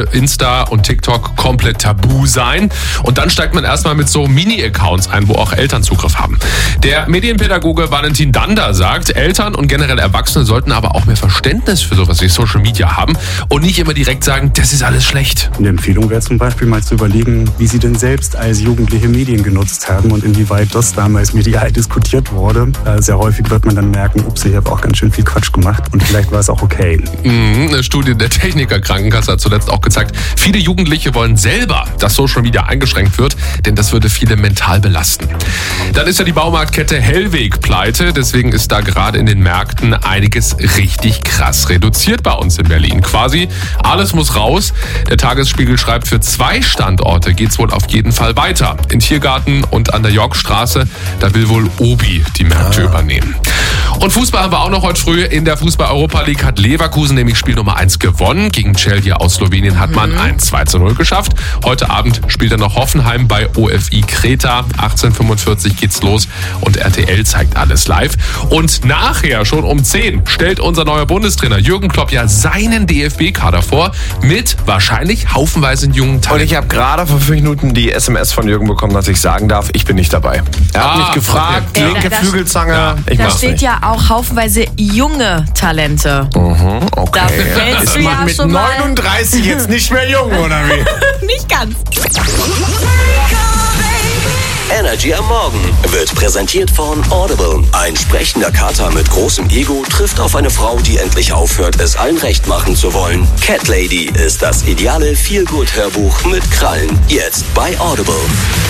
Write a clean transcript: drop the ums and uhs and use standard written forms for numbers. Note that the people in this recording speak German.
sollte Insta und TikTok komplett tabu sein. Und dann steigt man erstmal mit so Mini-Accounts ein, wo auch Eltern Zugriff haben. Der Medienpädagoge Valentin Dander sagt, Eltern und generell Erwachsene sollten aber auch mehr Verständnis für sowas wie Social Media haben und nicht immer direkt sagen, das ist alles schlecht. Eine Empfehlung wäre zum Beispiel mal zu überlegen, wie sie denn selbst als Jugendliche Medien genutzt haben und inwieweit das damals medial diskutiert wurde. Sehr häufig wird man dann merken, ups, ich habe auch ganz schön viel Quatsch gemacht und vielleicht war es auch okay. Eine Studie der Techniker Krankenkasse hat zuletzt auch gezeigt, viele Jugendliche wollen selber, dass Social Media eingeschränkt wird, denn das würde viele mental belasten. Dann ist ja die Baumarktkette Hellweg pleite, deswegen ist da gerade in den Märkten einiges richtig krass reduziert bei uns in Berlin. Quasi alles muss raus. Der Tagesspiegel schreibt, für 2 Standorte geht's wohl auf jeden Fall weiter. In Tiergarten und an der Yorkstraße, da will wohl Obi die Märkte übernehmen. Und Fußball haben wir auch noch heute früh. In der Fußball-Europa League hat Leverkusen nämlich Spiel Nummer 1 gewonnen. Gegen Celje aus Slowenien hat man ein 2:0 geschafft. Heute Abend spielt dann noch Hoffenheim bei OFI Kreta. 18:45 geht's los und RTL zeigt alles live. Und nachher, schon um 10, stellt unser neuer Bundestrainer Jürgen Klopp ja seinen DFB-Kader vor mit wahrscheinlich haufenweise jungen Talenten. Und ich habe gerade vor 5 Minuten die SMS von Jürgen bekommen, dass ich sagen darf, ich bin nicht dabei. Er hat mich gefragt, okay. linke Flügelzange, ich Da mach's steht nicht. ja auch haufenweise junge Talente. Okay. Da fällst Ist du man ja mit schon mal 39 jetzt nicht mehr jung, oder wie? nicht ganz. Energy am Morgen wird präsentiert von Audible. Ein sprechender Kater mit großem Ego trifft auf eine Frau, die endlich aufhört, es allen recht machen zu wollen. Cat Lady ist das ideale Feel-Good-Hörbuch mit Krallen. Jetzt bei Audible.